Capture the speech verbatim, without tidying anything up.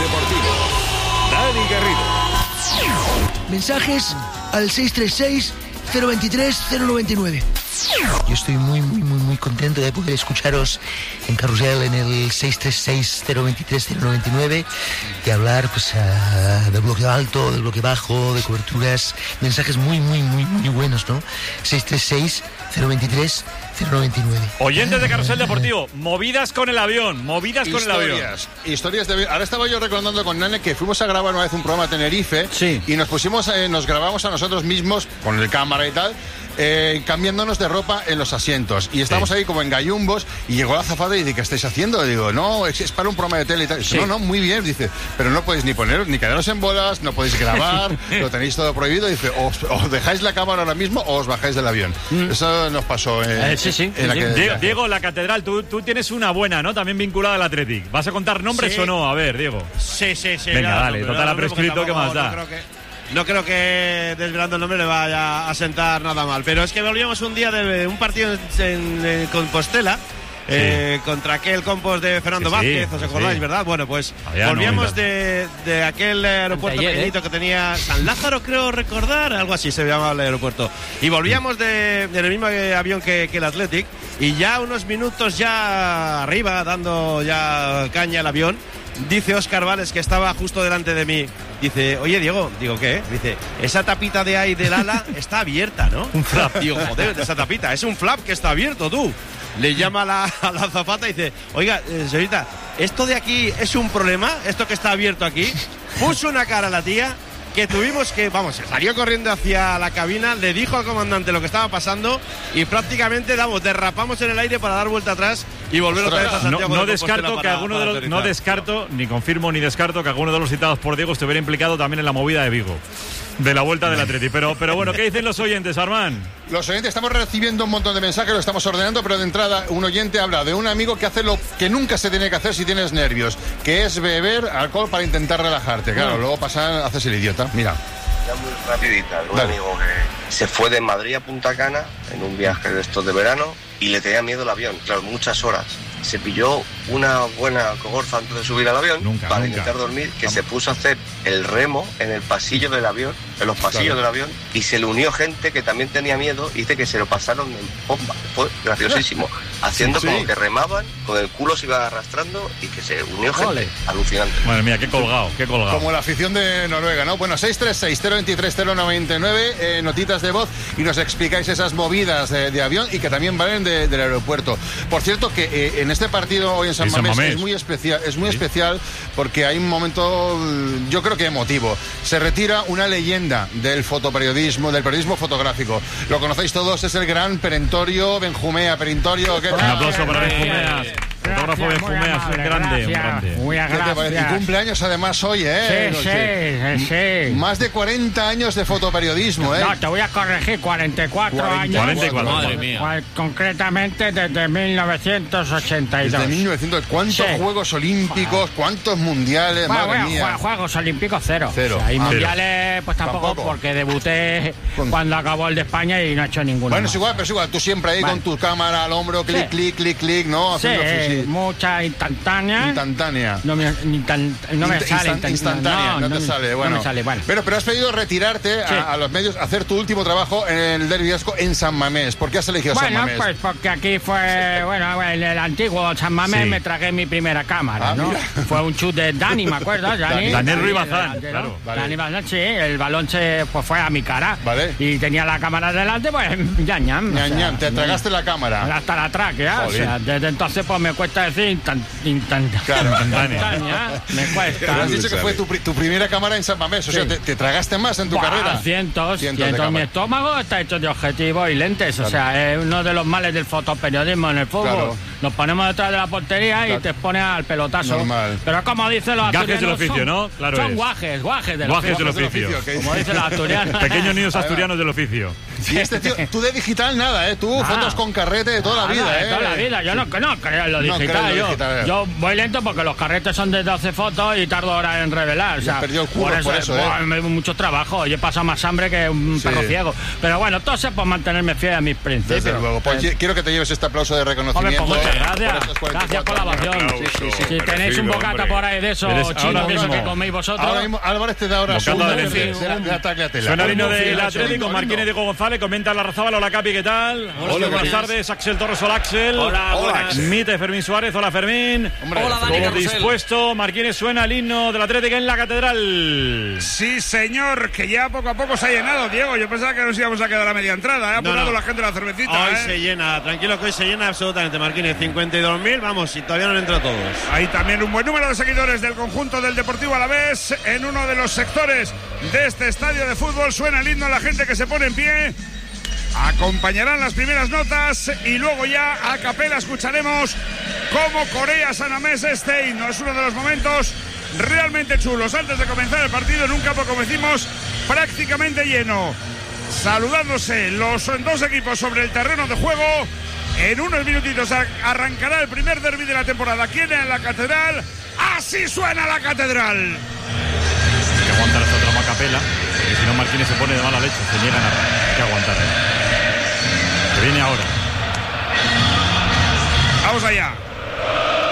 Deportivo. Dani Garrido. Mensajes al seis tres seis, cero dos tres, cero nueve nueve. Yo estoy muy, muy, muy, muy contento de poder escucharos en Carrusel en el seis tres seis, cero dos tres, cero nueve nueve y hablar pues uh, del bloque alto, del bloque bajo, de coberturas, mensajes muy, muy, muy, muy buenos, ¿no? seis tres seis, cero dos tres, cero nueve nueve. Oyentes de Carrusel Deportivo, movidas con el avión, movidas con historias, el avión. Historias de avión. Ahora estaba yo recordando con Nane que fuimos a grabar una vez un programa a Tenerife, sí, y nos pusimos, eh, nos grabamos a nosotros mismos con el cámara y tal, eh, cambiándonos de ropa en los asientos. Y estábamos sí. ahí como en gallumbos y llegó la azafata y dice, ¿qué estáis haciendo? Y digo, no, es, es para un programa de tele y tal. Dice, sí. No, no, muy bien. Dice, pero no podéis ni poneros, ni quedaros en bolas, no podéis grabar, lo tenéis todo prohibido. Dice, os, os dejáis la cámara ahora mismo o os bajáis del avión. Mm. Eso nos pasó en, eh, sí, sí, en sí, la sí. Diego, Diego, la catedral, tú, tú tienes una buena, ¿no? También vinculada al Athletic. ¿Vas a contar nombres sí. o no? A ver, Diego. Sí, sí, sí. Venga, dale, total ha prescrito, ¿qué más da? No creo que... No creo que desvelando el nombre le vaya a sentar nada mal, pero es que volvíamos un día de un partido en, en, en Compostela sí. eh, contra aquel Compos de Fernando sí, Vázquez, sí, ¿os acordáis, sí. verdad? Bueno, pues Había volvíamos de, de aquel aeropuerto ayer, pequeñito ¿eh? que tenía San Lázaro, creo recordar, algo así se llamaba el aeropuerto. Y volvíamos de, en el mismo avión que, que el Athletic y ya unos minutos ya arriba, dando ya caña al avión, dice Óscar Vales, que estaba justo delante de mí, dice, oye Diego, digo, ¿qué? Dice, esa tapita de ahí del ala está abierta, ¿no? Un flap. Digo, joder, esa tapita, es un flap que está abierto, tú. Le llama a la, a la azafata y dice, oiga, eh, señorita, ¿esto de aquí es un problema? ¿Esto que está abierto aquí? Puso una cara a la tía que tuvimos que, vamos, se salió corriendo hacia la cabina, le dijo al comandante lo que estaba pasando y prácticamente, vamos, derrapamos en el aire para dar vuelta atrás y volver otra vez a Santiago. No, no de descarto para, que alguno de los, no descarto, ni confirmo ni descarto que alguno de los citados por Diego estuviera implicado también en la movida de Vigo, de la vuelta del Atleti. Pero, pero bueno, ¿qué dicen los oyentes, Armán? Los oyentes estamos recibiendo un montón de mensajes, lo estamos ordenando, pero de entrada un oyente habla de un amigo que hace lo que nunca se tiene que hacer si tienes nervios, que es beber alcohol para intentar relajarte. Claro, no. luego pasa, haces el idiota. Mira. Ya muy rapidita, un Dale. amigo que se fue de Madrid a Punta Cana en un viaje de estos de verano y le tenía miedo el avión, claro, muchas horas. Se pilló una buena cogorza antes de subir al avión nunca, para nunca. intentar dormir, que Vamos. se puso a hacer el remo en el pasillo del avión, en los pasillos claro. del avión, y se le unió gente que también tenía miedo y dice que se lo pasaron en bomba. Fue graciosísimo, haciendo sí, sí. como que remaban, con el culo se iba arrastrando y que se unió gente. Vale. Alucinante. Madre mía, qué colgado, qué colgado. Como la afición de Noruega, ¿no? Bueno, seis tres seis, cero dos tres, cero nueve nueve, eh, notitas de voz y nos explicáis esas movidas de, de avión y que también valen de, del aeropuerto. Por cierto, que eh, en este partido hoy en San, San Mamés, Mamés es muy especial, es muy ¿Sí? especial porque hay un momento, yo creo que emotivo. Se retira una leyenda del fotoperiodismo, del periodismo fotográfico. Lo conocéis todos, es el gran Perentorio Benjumea. Perentorio, ¿qué tal? Un aplauso para Benjumea. Fotógrafo de Benjumea, es grande, un grande. Muy gracias. Y cumpleaños además hoy, ¿eh? Sí, sí, sí. Más de cuarenta años de fotoperiodismo, ¿eh? No, te voy a corregir, cuarenta y cuatro años. cuarenta y cuatro, madre mía. Concretamente desde mil novecientos ochenta y dos. Desde mil novecientos, ¿cuántos sí. Juegos Olímpicos, cuántos mundiales? Bueno, madre bueno, mía. Juegos Olímpicos cero. Cero. O sea, y ah, mundiales, pues tampoco, tampoco, porque debuté ¿Con? cuando acabó el de España y no he hecho ninguno. Bueno, más. es igual, pero es igual, tú siempre ahí vale. con tu cámara al hombro, clic, sí. clic, clic, clic, ¿no? Sí, sí. mucha instantánea. Instantánea. No me, tan, no me Inst sale. Instant, instantánea, no, no, no te me, sale. Bueno. No me sale, bueno. Pero, pero has pedido retirarte sí. a, a los medios, hacer tu último trabajo en el Derbi Vasco en San Mamés. ¿Por qué has elegido bueno, San Mamés? Bueno, pues porque aquí fue, bueno, en el antiguo San Mamés sí. me tragué mi primera cámara, ah, ¿no? Mira. Fue un chut de Dani, ¿me acuerdas? Dani, Daniel Ruiz Bazán, claro. Vale. Dani Bazán, sí, el balón se pues, fue a mi cara. Vale. Y tenía la cámara delante, pues, ñam, ñam. ñam, ñam. Te tragaste la cámara. Hasta la tráquea, o sea, desde entonces pues me cuesta decir intant, intant, claro. instantánea. Me cuesta. Pero has dicho que fue tu, tu primera cámara en San Mamés, o sea, sí. te, te tragaste más en tu Buah, carrera. Cientos, cientos. cientos. Mi estómago está hecho de objetivos y lentes, claro. o sea, es uno de los males del fotoperiodismo en el fútbol. Claro. Nos ponemos detrás de la portería claro. y te expones al pelotazo. Normal. Pero como dicen los asturianos, gajes del oficio, son, ¿no? Claro son es. guajes, guajes del guajes oficio. del oficio. Del oficio como dicen los asturianos. Pequeños niños asturianos del oficio. Y este tío, tú de digital nada, ¿eh? Tú ah, fotos con carrete de toda la vida, nada, ¿eh? De toda la vida, yo no, no creo en lo digital. No creo en lo yo, digital, yo voy lento porque los carretes son de doce fotos y tardo horas en revelar. O sea, perdió el culo por eso, por eso, ¿eh? ¿eh? Mucho trabajo. Yo he pasado más hambre que un sí. perro ciego. Pero bueno, entonces, pues mantenerme fiel a mis principios. Desde luego. Pues eh, quiero que te lleves este aplauso de reconocimiento. Hombre, pues Muchas gracias. Gracias por la ovación. Sí, sí, sí. Si tenéis un bocata por ahí de eso, chino, de eso que coméis vosotros. Ahora mismo Álvarez te da ahora Bocata de, de, de, de ataque a tela. Suena el himno del Atlético, Marquínez, Diego González, comenta la Razábal. Hola Capi, ¿qué tal? Hola, Hola, buenas tardes. Axel Torres, hola Axel. Hola, buenas. Mite Fermín Suárez, hola Fermín. Hombre, hola Dani Todo Carrusel. dispuesto, Marquínez, suena el himno del Atlético en la Catedral. Sí, señor, que ya poco a poco se ha llenado, Diego. Yo pensaba que nos íbamos a quedar a media entrada. Ha apurado No, no. la gente la cervecita. Hoy ¿eh? se llena, tranquilo que hoy se llena absolutamente, Marquínez. cincuenta y dos mil, vamos, y todavía no han entrado todos. Hay también un buen número de seguidores del conjunto del Deportivo Alavés en uno de los sectores de este estadio de fútbol. Suena el himno, la gente que se pone en pie. Acompañarán las primeras notas y luego ya a capela escucharemos cómo corea San Mamés este himno. Es uno de los momentos realmente chulos antes de comenzar el partido en un campo, como decimos, prácticamente lleno. Saludándose los dos equipos sobre el terreno de juego. En unos minutitos arrancará el primer derbi de la temporada. ¿Quién en la Catedral? ¡Así suena la Catedral! Hay que aguantar esta trama a capela, porque si no Marquínez se pone de mala leche, se niegan a... Hay que aguantar. Que viene ahora. Vamos allá.